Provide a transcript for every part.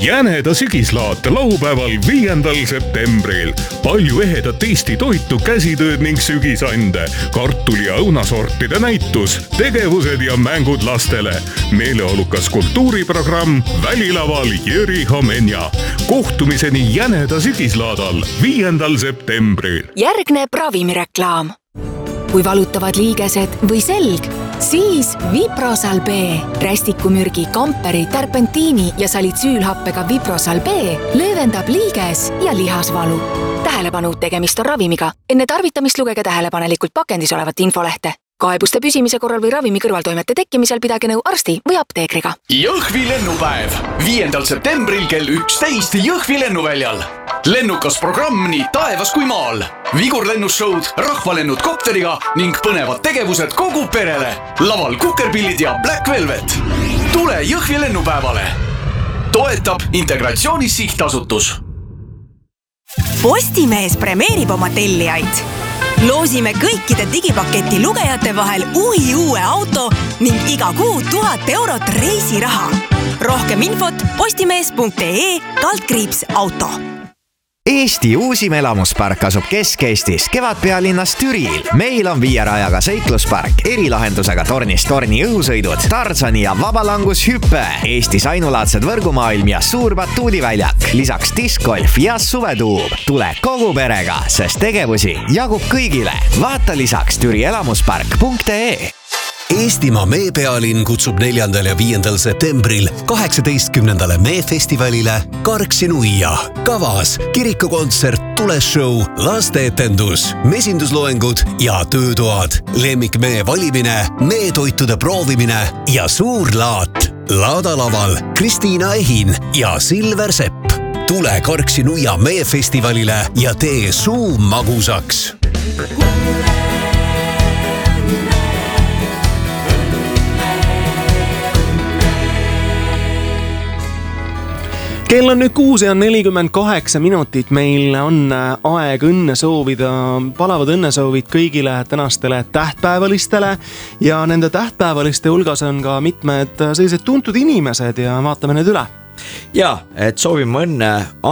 Jäneda sügislaat laupäeval 5. septembril. Palju ehedat Eesti toitu, käsitööd ning sügisande, kartuli ja õunasortide näitus, tegevused ja mängud lastele. Meeleolukas kultuuriprogramm Välilaval Jüri Homenja. Kohtumiseni Jäneda sügislaadal 5. septembril. Järgneb ravimireklaam. Kui valutavad liigesed või selg, siis Viprosal B. Rästikumürgi, kamperi, terpentiini ja salitsüülhappega Viprosal B löövendab liiges ja lihasvalu. Tähelepanu, tegemist on ravimiga. Enne tarvitamist lugege tähelepanelikult pakendis olevat infolehte. Kaebuste püsimise korral või ravimi kõrvaltoimete tekkimisel pidage nõu arsti või apteekriga. Jõhvi lennupäev 5. septembril kell 11 Jõhvi lennuväljal. Lennukas programm nii taevas kui maal. Vigurlennushowd, rahvalennud kopteriga ning põnevad tegevused kogu perele. Laval kukerpillid ja Black Velvet. Tule Jõhvi lennupäevale. Toetab Integratsioonis sihtasutus. Postimees premeerib oma tellijaid. Loosime kõikide digipaketi lugejate vahel uue auto ning iga kuu 1000 eurot reisiraha. Rohkem infot postimees.ee/auto. Eesti uusim elamuspark asub Kesk-Eestis, Kevadpealinnas Türil. Meil on 5 rajaga seikluspark, erilahendusega tornist torni õhusõidud, Tarzani ja vabalangushüppe, Eestis ainulaadsed võrgumaailm ja suur batuudiväljak, lisaks diskgolf ja suvetuub. Tule kogu perega, sest tegevusi jagub kõigile. Vaata lisaks türielamuspark.ee. Eestimaa meepealinn kutsub 4. ja 5. septembril 18. meefestivalile Karksi nuia. Kavas kirikukontsert, tuleshow, lasteetendus, mesindusloengud ja töötoad, lemmikmee valimine, meetoitude proovimine ja suur laat. Laadalaval Kristiina Ehin ja Silver Sepp. Tule Karksi nuia meefestivalile ja tee suu magusaks. Kell on nüüd 6:48 minutit. Meil on aeg õnne soovida, palavad õnnesoovid kõigile tänastele tähtpäevalistele ja nende tähtpäevaliste hulgas on ka mitmed sellised tuntud inimesed ja vaatame need üle. Ja, et soovime õnne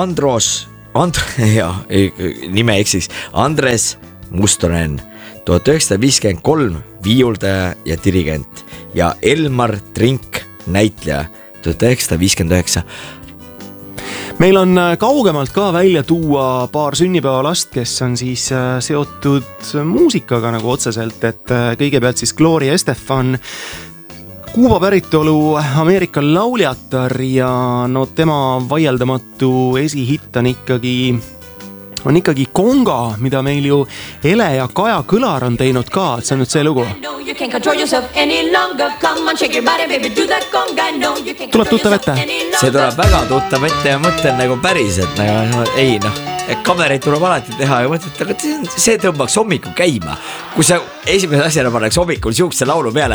nime eksiks, Andres Mustonen, 1953 viiuldaja ja dirigent ja Elmar Trink, näitleja, 1959. Meil on kaugemalt ka välja tuua paar sünnipäevalast, kes on siis seotud muusikaga nagu otseselt, et kõigepealt siis Gloria Estefan, Kuuba päritolu Ameerika lauljatar ja no tema vaieldamatu esihitt on ikkagi Konga, mida meil ju Ele ja Kaja Kõlar on teinud ka, et see on nüüd see lugu. Tuleb tuttav ette? See tuleb väga tuttav ette ja mõtlen nagu päris, et nagu, ei kamereid tuleb alati teha ja mõtled, aga see tõmbaks hommikul käima. Kui sa esimese asjana paneks hommikul siukse laulu peale,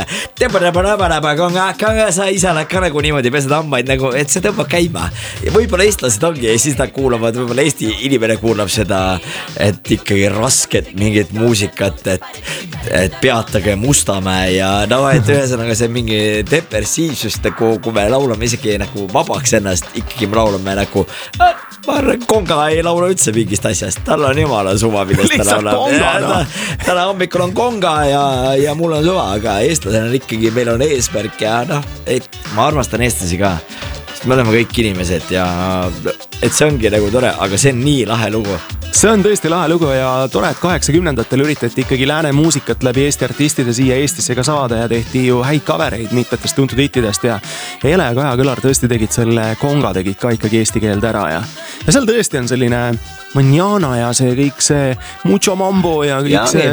sa isana ka nagu niimoodi pesed hambaid, nagu, et see tõmbab käima. Ja võib-olla eestlased ongi ja siis nad kuulavad, võib-olla Eesti inimene kuulab seda, et ikkagi rasket mingit muusikat, et peatage Mustamäe ja no, et ühesõnaga see mingi depressiivsust, kui me laulame isegi nagu vabaks ennast, ikkagi me laulame nagu ma arvan, Konga ei laula üldse mingist asjast, tal on jumala suva, millest ta laulab. Täna hommikul on Konga ja mul on suva, aga eestlasena ikkagi meil on eesmärk ja ma armastan eestlasi ka. Me oleme kõik inimesed ja et see ongi nagu tore, aga see on nii lahe lugu. See on tõesti lahe lugu ja tore, et 80-ndatel üritati ikkagi lääne muusikat läbi Eesti artistide siia Eestisse ka saada ja tehti ju häid kavereid mitmetest tuntud hittidest ja Ele ja Kaja Kõlar tõesti tegid selle Konga, tegid ka ikkagi eesti keelde ära ja seal tõesti on selline manjana ja see kõik see mucho mambo ja kõik see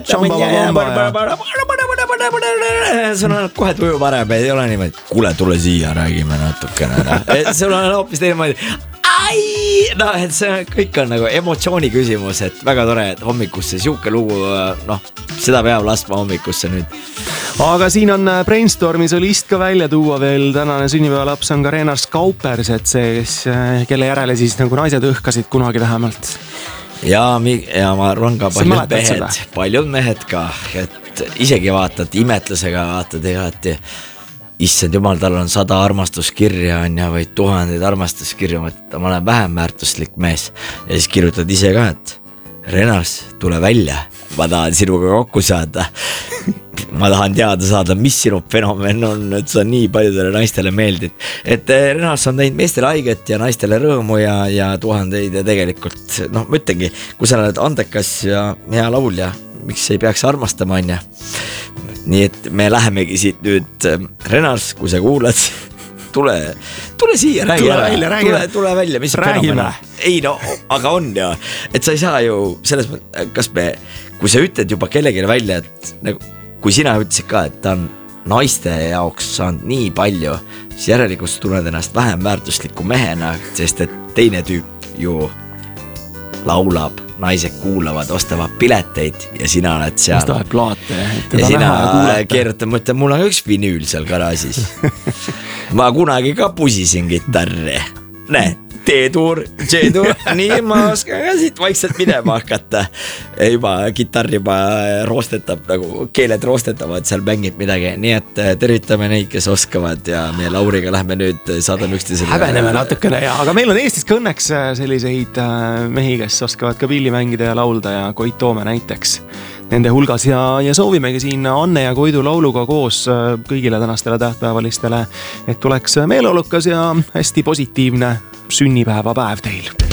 sul on kohe tuju parem, ei ole niimoodi, kuule, tule siia, räägime natukene. Sul on hoopis teine mõelda. Et see kõik on nagu emotsiooni küsimus, et väga tore, et hommikusse siuke lugu, seda peab laskma hommikusse nüüd. Aga siin on Brainstormi solist ka välja tuua veel, tänane sünnipäevalaps on ka Renar Skaupers, et see, kelle järele siis nagu naised õhkasid kunagi vähemalt. Ja ma arvan ka paljud mehed ka, et isegi vaatad imetlusega, vaatad igati. issand jumal, tal on 100 armastuskirja on ja või 1000 armastuskirja, ma olen vähem väärtuslik mees. Ja siis kirjutad ise ka, et Renas, tule välja, ma tahan sinuga kokku saada. Ma tahan teada saada, mis sinu fenomen on, et sa nii paljudele naistele meeldid. Et Renas on teinud meestele haiget ja naistele rõõmu ja tuhandeid ja tegelikult, noh, ma ütlengi, kui sa oled andekas ja hea laulja, miks ei peaks armastama, on ja. Nii et me lähemegi siit nüüd, Renas, kui sa kuulad, tule siia, räägi tule välja, mis fenomen. Ei no, aga on ja, et sa ei saa ju selles mõttes, kas me, kui sa ütled juba kellegile välja, et nagu, kui sina ütlesid ka, et ta on naiste jaoks saanud nii palju, siis järelikult tunned ennast vähem väärtusliku mehena, sest et teine tüüp ju laulab, naised kuulavad, ostavad pileteid ja sina oled seal. Ostavad plaate. Ja sina keerutad, ma ütlen, mul on üks vinüül seal garaažis. Ma kunagi ka pusisin kitarri. Näed, D-tuur, G-tuur, nii ma oskan ka siit vaikselt minema hakata. Juba kitarr juba roostetab, nagu keeled roostetavad, seal mängib midagi. Nii et tervitame neid, kes oskavad ja meie Lauriga lähme nüüd saadame üksteisele. Häbeneme natukene, aga meil on Eestis ka õnneks selliseid mehi, kes oskavad ka pilli mängida ja laulda ja Koit Toome näiteks nende hulgas ja soovimegi siin Anne ja Koidu lauluga koos kõigile tänastele tähtpäevalistele, et tuleks meeleolukas ja hästi positiivne sünnipäevapäev teil.